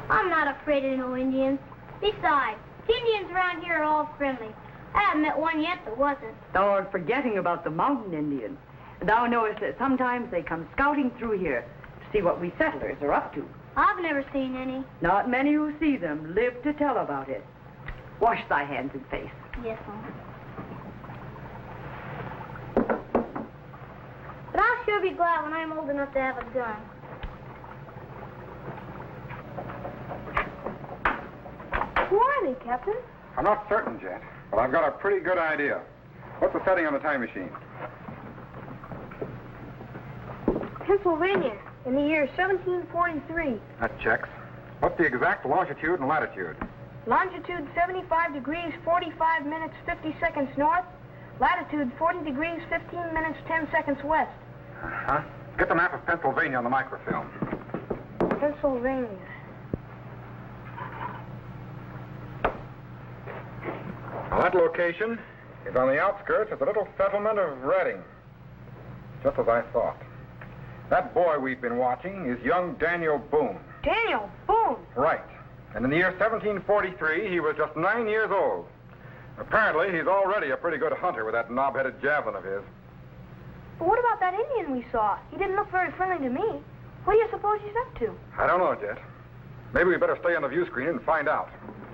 I'm not afraid of no Indians. Besides, the Indians around here are all friendly. I haven't met one yet that wasn't. Thou art forgetting about the mountain Indians. Thou knowest that sometimes they come scouting through here to see what we settlers are up to. I've never seen any. Not many who see them live to tell about it. Wash thy hands and face. Yes, Mom. But I'll sure be glad when I'm old enough to have a gun. Who are they, Captain? I'm not certain, Jet, but I've got a pretty good idea. What's the setting on the time machine? Pennsylvania, in the year 1743. That checks. What's the exact longitude and latitude? Longitude 75 degrees, 45 minutes, 50 seconds north. Latitude 40 degrees, 15 minutes, 10 seconds west. Uh-huh. Get the map of Pennsylvania on the microfilm. Pennsylvania. Now, that location is on the outskirts of the little settlement of Reading. Just as I thought. That boy we've been watching is young Daniel Boone. Daniel Boone. Right. And in the year 1743, he was just 9 years old. Apparently, he's already a pretty good hunter with that knob-headed javelin of his. But what about that Indian we saw? He didn't look very friendly to me. What do you suppose he's up to? I don't know, Jet. Maybe we better stay on the view screen and find out.